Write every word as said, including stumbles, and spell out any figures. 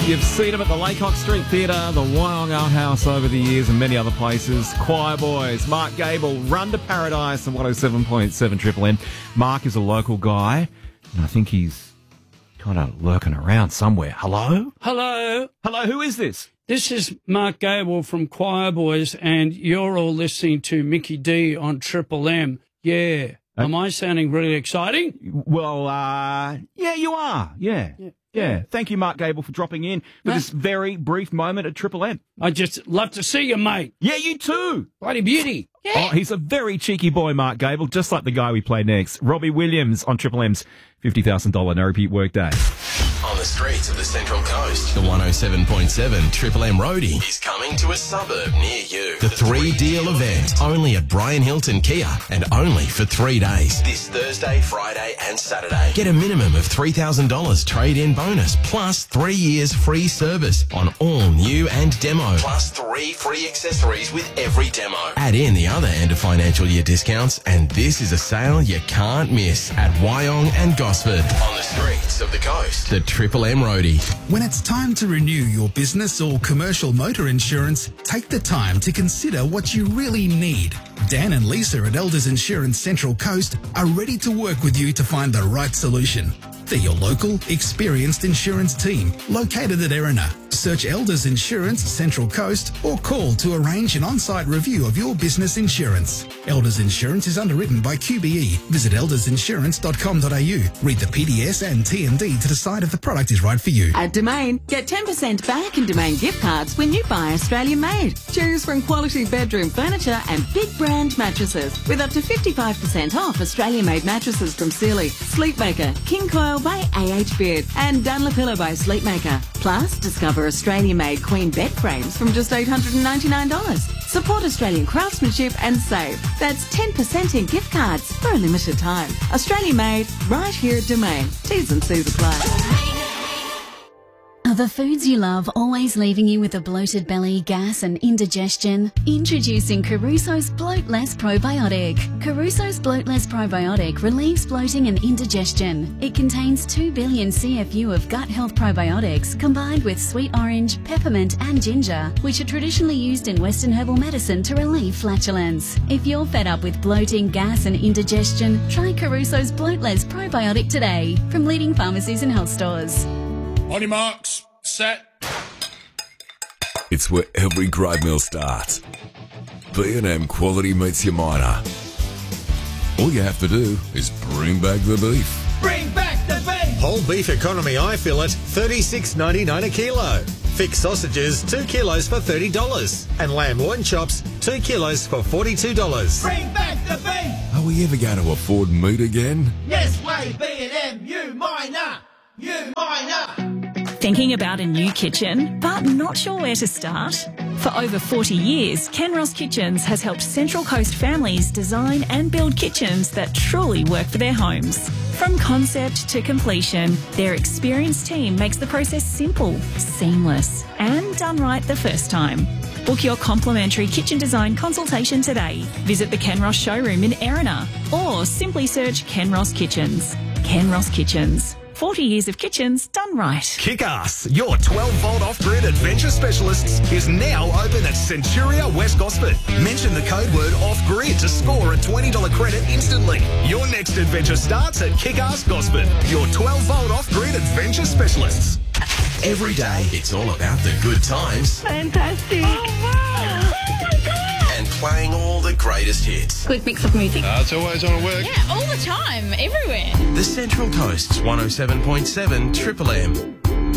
You've seen them at the Laycock Street Theatre, the Wyong Art House over the years and many other places. Choir Boys, Mark Gable, Run to Paradise and one oh seven point seven Triple M. Mark is a local guy and I think he's kind of lurking around somewhere. Hello? Hello. Hello, who is this? This is Mark Gable from Choir Boys, and you're all listening to Mickey D on Triple M. Yeah. Uh, Am I sounding really exciting? Well, uh, yeah, you are. Yeah. yeah. Yeah. Thank you, Mark Gable, for dropping in for Huh? this very brief moment at Triple M. I just love to see you, mate. Yeah, you too. Bloody beauty. Yeah. Oh, he's a very cheeky boy, Mark Gable, just like the guy we play next. Robbie Williams on Triple M's fifty thousand dollars no repeat workday. On the streets of the Central Coast, the one oh seven point seven Triple M Roadie is coming to a suburb near you. The three-deal event, only at Brian Hilton Kia, and only for three days. This Thursday, Friday and Saturday. Get a minimum of three thousand dollars trade-in bonus, plus three years free service on all new and demo, plus three free accessories with every demo. Add in the other end of financial year discounts, and this is a sale you can't miss at Wyong and Gosford. On the streets of the coast, the Triple M Roadie. When it's time to renew your business or commercial motor insurance, take the time to consider what you really need. Dan and Lisa at Elders Insurance Central Coast are ready to work with you to find the right solution. They're your local, experienced insurance team located at Erina. Search Elders Insurance Central Coast or call to arrange an on-site review of your business insurance. Elders Insurance is underwritten by Q B E. Visit elders insurance dot com dot a u. Read the P D S and T M D to decide if the product is right for you. At Domain, get ten percent back in Domain gift cards when you buy Australian made. Choose from quality bedroom furniture and big brand mattresses with up to fifty-five percent off Australian made mattresses from Sealy, Sleepmaker, King Coil by A H Beard and Dunlopillow by Sleepmaker. Plus, discover Australian made queen bed frames from just eight hundred ninety-nine dollars. Support Australian craftsmanship and save. That's ten percent in gift cards for a limited time. Australian made, right here at Domain. T's and C's apply. Are the foods you love always leaving you with a bloated belly, gas and indigestion? Introducing Caruso's Bloat Less Probiotic. Caruso's Bloat Less Probiotic relieves bloating and indigestion. It contains two billion C F U of gut health probiotics combined with sweet orange, peppermint and ginger, which are traditionally used in Western herbal medicine to relieve flatulence. If you're fed up with bloating, gas and indigestion, try Caruso's Bloat Less Probiotic today from leading pharmacies and health stores. On your marks, set. It's where every grade meal starts. B and M quality meets your minor. All you have to do is bring back the beef. Bring back the beef! Whole beef economy eye fillet, thirty-six ninety-nine a kilo. Thick sausages, two kilos for thirty dollars. And lamb loin chops, two kilos for forty-two dollars. Bring back the beef! Are we ever going to afford meat again? Yes, way B and M, you minor! You minor! Thinking about a new kitchen, but not sure where to start? For over forty years, Kenross Kitchens has helped Central Coast families design and build kitchens that truly work for their homes. From concept to completion, their experienced team makes the process simple, seamless, and done right the first time. Book your complimentary kitchen design consultation today. Visit the Kenross showroom in Erina or simply search Kenross Kitchens. Kenross Kitchens. forty years of kitchens done right. Kick-Ass, your twelve volt off-grid adventure specialists, is now open at Centuria West Gosford. Mention the code word off-grid to score a twenty dollars credit instantly. Your next adventure starts at Kick-Ass Gosford, your twelve volt off-grid adventure specialists. Every day, it's all about the good times. Fantastic. Oh, wow. Oh, my God. And playing all the greatest hits. Quick mix of music. Uh, it's always on work. Yeah, all the time, everywhere. The Central Coast's one oh seven point seven Triple M.